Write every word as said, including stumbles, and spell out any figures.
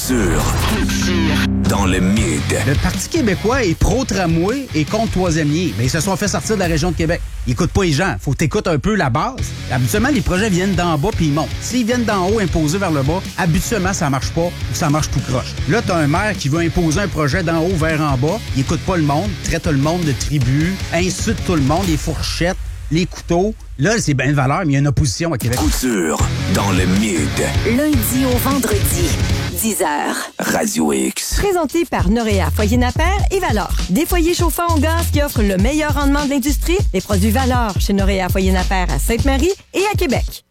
Couture. Dans le mid. Le Parti québécois est pro-tramway et contre troisième lien. Mais ils se sont fait sortir de la région de Québec. Ils écoutent pas les gens. Faut que t'écoutes un peu la base. Habituellement, les projets viennent d'en bas puis ils montent. S'ils viennent d'en haut imposés vers le bas, habituellement, ça marche pas ou ça marche tout croche. Là, t'as un maire qui veut imposer un projet d'en haut vers en bas. Il écoute pas le monde, traite le monde de tribu, insulte tout le monde, les fourchettes, les couteaux. Là, c'est bien de valeur, mais il y a une opposition à Québec. Couture. Dans le mid. Lundi au vendredi, dix heures. Radio X. Présenté par Noréa Foyer Napper et Valor. Des foyers chauffants au gaz qui offrent le meilleur rendement de l'industrie. Des produits Valor chez Noréa Foyer Napper à Sainte-Marie et à Québec.